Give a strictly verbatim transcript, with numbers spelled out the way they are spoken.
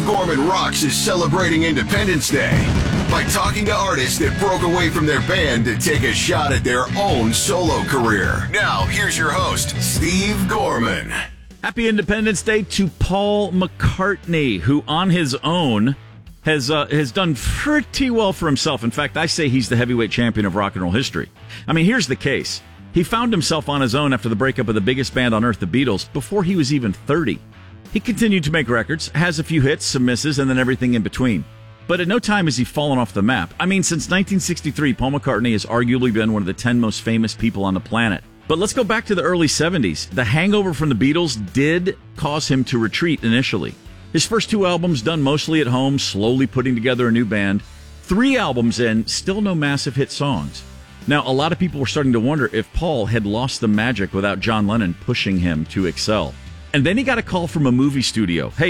Gorman Rocks is celebrating Independence Day by talking to artists that broke away from their band to take a shot at their own solo career. Now, here's your host, Steve Gorman. Happy Independence Day to Paul McCartney, who on his own has uh, has done pretty well for himself. In fact, I say he's the heavyweight champion of rock and roll history. I mean, here's the case. He found himself on his own after the breakup of the biggest band on earth, the Beatles, before he was even thirty. He continued to make records, has a few hits, some misses, and then everything in between. But at no time has he fallen off the map. I mean, since nineteen sixty-three, Paul McCartney has arguably been one of the ten most famous people on the planet. But let's go back to the early seventies. The hangover from the Beatles did cause him to retreat initially. His first two albums done mostly at home, slowly putting together a new band. Three albums in, still no massive hit songs. Now, a lot of people were starting to wonder if Paul had lost the magic without John Lennon pushing him to excel. And then he got a call from a movie studio. Hey,